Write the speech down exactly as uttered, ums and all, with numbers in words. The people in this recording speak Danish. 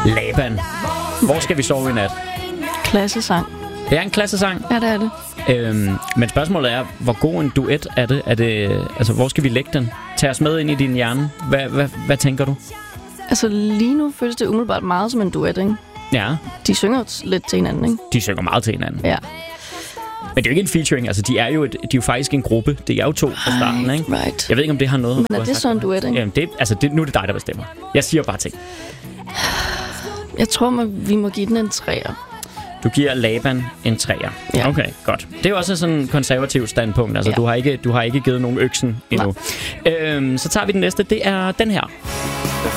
Laban. Hvor skal vi sove i nat? Klassesang. Det er en klassesang. Ja, det er det. Øhm, men spørgsmålet er, hvor god en duet er det? Er det altså, hvor skal vi lægge den? Tag os med ind i din hjerne. Hvad, hvad, hvad tænker du? Altså lige nu føles det umiddelbart meget som en duet, ikke? Ja. De synger lidt til hinanden, ikke? De synger meget til hinanden. Ja. Men det er jo ikke en featuring. Altså, de er jo, et, de er jo faktisk en gruppe. Det er jo to fra starten, ikke? Right. Jeg ved ikke, om det har noget... Men er det så en duet, ikke? Jamen, det, altså, det, nu er det dig, der bestemmer. Jeg siger bare ting. Jeg tror, at vi må give den en træer. Du giver Laban en træer. Ja. Okay, godt. Det er jo også sådan en konservativ standpunkt. Altså, ja. du har ikke, du har ikke givet nogen øksen endnu. Øhm, så tager vi den næste. Det er den her.